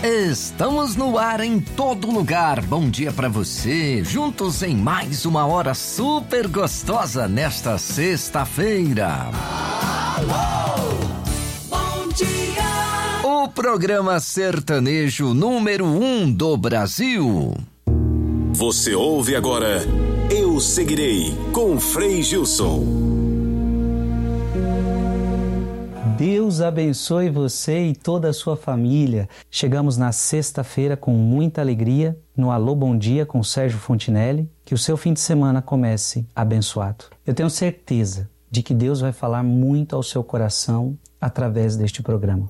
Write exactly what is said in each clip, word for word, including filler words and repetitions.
Estamos no ar em todo lugar. Bom dia pra você. Juntos em mais uma hora super gostosa nesta sexta-feira. Alô, bom dia. O programa sertanejo número um do Brasil. Você ouve agora Eu Seguirei com Frei Gilson. Deus abençoe você e toda a sua família. Chegamos na sexta-feira com muita alegria no Alô Bom Dia com Sérgio Fontinelli. Que o seu fim de semana comece abençoado. Eu tenho certeza de que Deus vai falar muito ao seu coração através deste programa.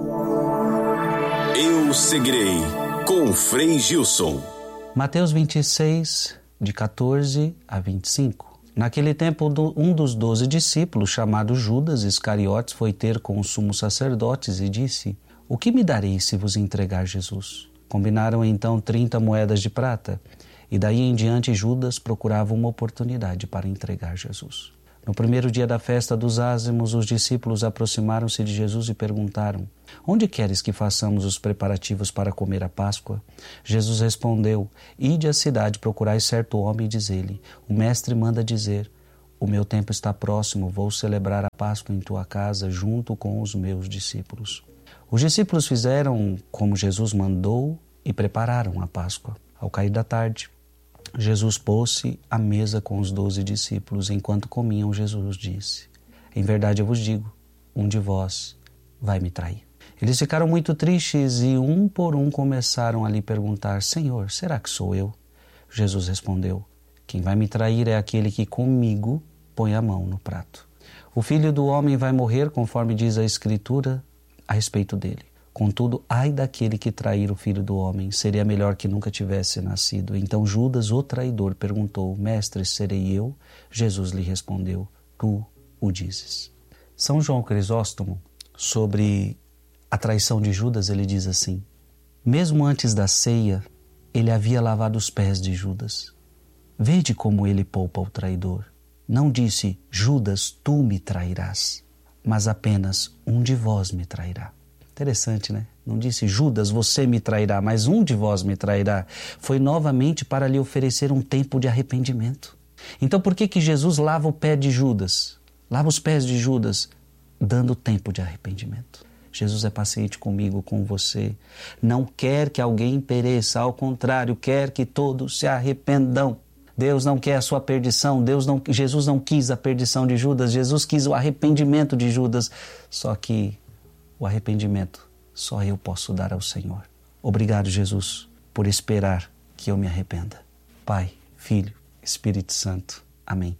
Eu Seguirei com Frei Gilson. Mateus vinte e seis, de quatorze a vinte e cinco. Naquele tempo, um dos doze discípulos, chamado Judas Iscariotes, foi ter com os sumos sacerdotes e disse: "O que me dareis se vos entregar Jesus?" Combinaram então trinta moedas de prata, e daí em diante Judas procurava uma oportunidade para entregar Jesus. No primeiro dia da festa dos ázimos, os discípulos aproximaram-se de Jesus e perguntaram: "Onde queres que façamos os preparativos para comer a Páscoa?" Jesus respondeu: "Ide à cidade, procurai certo homem e diz-lhe: o mestre manda dizer, o meu tempo está próximo, vou celebrar a Páscoa em tua casa junto com os meus discípulos." Os discípulos fizeram como Jesus mandou e prepararam a Páscoa. Ao cair da tarde, Jesus pôs-se à mesa com os doze discípulos. Enquanto comiam, Jesus disse: "Em verdade eu vos digo, um de vós vai me trair." Eles ficaram muito tristes e um por um começaram a lhe perguntar: "Senhor, será que sou eu?" Jesus respondeu: "Quem vai me trair é aquele que comigo põe a mão no prato. O Filho do Homem vai morrer, conforme diz a Escritura a respeito dele. Contudo, ai daquele que trair o Filho do Homem, seria melhor que nunca tivesse nascido." Então Judas, o traidor, perguntou: "Mestre, serei eu?" Jesus lhe respondeu: "Tu o dizes." São João Crisóstomo, sobre a traição de Judas, ele diz assim: "Mesmo antes da ceia, ele havia lavado os pés de Judas. Vede como ele poupa o traidor. Não disse: Judas, tu me trairás, mas apenas um de vós me trairá." Interessante, né? Não disse: Judas, você me trairá, mas um de vós me trairá. Foi novamente para lhe oferecer um tempo de arrependimento. Então por que que Jesus lava o pé de Judas? Lava os pés de Judas, dando tempo de arrependimento. Jesus é paciente comigo, com você. Não quer que alguém pereça, ao contrário, quer que todos se arrependam. Deus não quer a sua perdição. Deus não, Jesus não quis a perdição de Judas. Jesus quis o arrependimento de Judas. Só que o arrependimento só eu posso dar ao Senhor. Obrigado, Jesus, por esperar que eu me arrependa. Pai, Filho, Espírito Santo. Amém.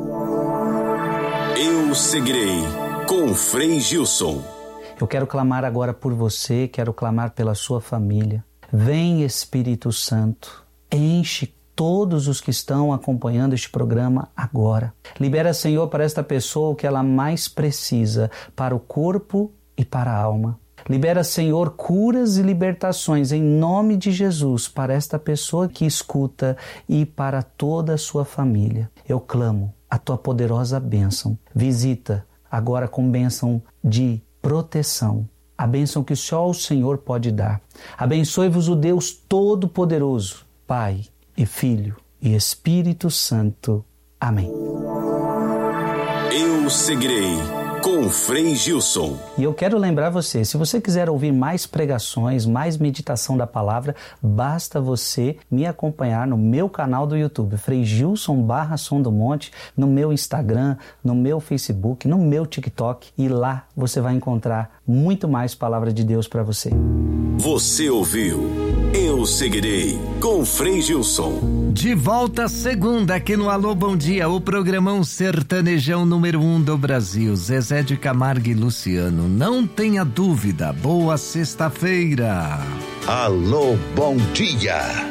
Eu Seguirei com Frei Gilson. Eu quero clamar agora por você, quero clamar pela sua família. Vem, Espírito Santo, enche todos os que estão acompanhando este programa agora. Libera, Senhor, para esta pessoa o que ela mais precisa, para o corpo e para a alma. Libera, Senhor, curas e libertações em nome de Jesus para esta pessoa que escuta e para toda a sua família. Eu clamo a tua poderosa bênção. Visita agora com bênção de proteção, a bênção que só o Senhor pode dar. Abençoe-vos o Deus Todo-Poderoso, Pai e Filho e Espírito Santo. Amém. Eu Seguirei com Frei Gilson. E eu quero lembrar você, se você quiser ouvir mais pregações, mais meditação da palavra, basta você me acompanhar no meu canal do YouTube, Frei Gilson barra Som do Monte, no meu Instagram, no meu Facebook, no meu TikTok, e lá você vai encontrar muito mais palavra de Deus para você. Você ouviu Eu Seguirei com Frei Gilson. De volta segunda aqui no Alô Bom Dia, o programão sertanejão número um do Brasil. Zezé de Camargo e Luciano, não tenha dúvida. Boa sexta-feira. Alô Bom Dia.